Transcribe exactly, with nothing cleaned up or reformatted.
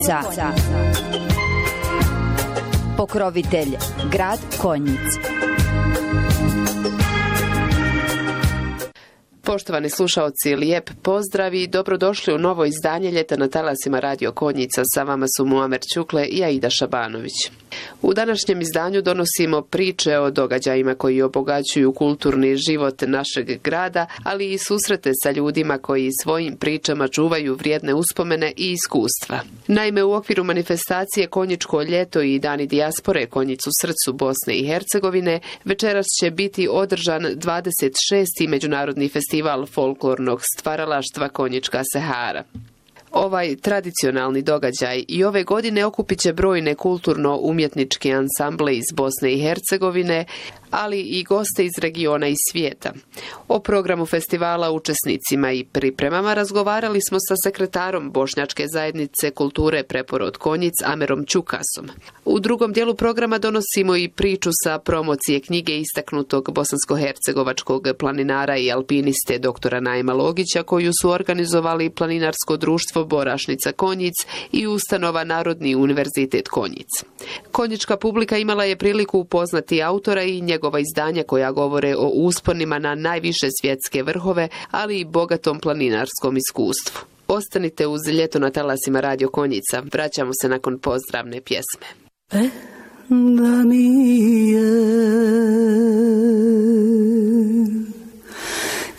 Pokrovitelj grad Konjic. Poštovani slušaoci, lijep pozdrav i dobrodošli u novo izdanje Ljeta na talasima Radio Konjica. Sa vama su Muamer Ćukle i Aida Šabanović. U današnjem izdanju donosimo priče o događajima koji obogaćuju kulturni život našeg grada, ali i susrete sa ljudima koji svojim pričama čuvaju vrijedne uspomene i iskustva. Naime, u okviru manifestacije Konjičko ljeto i Dani dijaspore Konjic u srcu Bosne i Hercegovine večeras će biti održan dvadeset šesti međunarodni festival folklornog stvaralaštva Konjička Sehara. Ovaj tradicionalni događaj i ove godine okupit će brojne kulturno-umjetničke ansamble iz Bosne i Hercegovine, ali i goste iz regiona i svijeta. O programu festivala, učesnicima i pripremama razgovarali smo sa sekretarom Bošnjačke zajednice kulture Preporod Konjic Amerom Ćukasom. U drugom dijelu programa donosimo i priču sa promocije knjige istaknutog bosansko-hercegovačkog planinara i alpiniste doktora Najma Logića, koju su organizovali Planinarsko društvo Borašnica Konjic i ustanova Narodni univerzitet Konjic. Konjička publika imala je priliku upoznati autora i njegova izdanja koja govore o usponima na najviše svjetske vrhove, ali i bogatom planinarskom iskustvu. Ostanite uz Ljeto na talasima Radio Konjica. Vraćamo se nakon pozdravne pjesme. Eh, da mi je